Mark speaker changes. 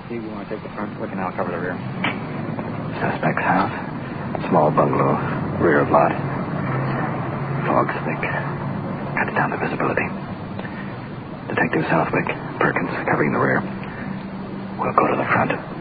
Speaker 1: Steve, you want to take the front look and I'll cover the rear.
Speaker 2: Suspect's house. Small bungalow. Rear of lot. Fog's thick. Cuts down the visibility. Detective Southwick, Perkins, covering the rear. We'll go to the front.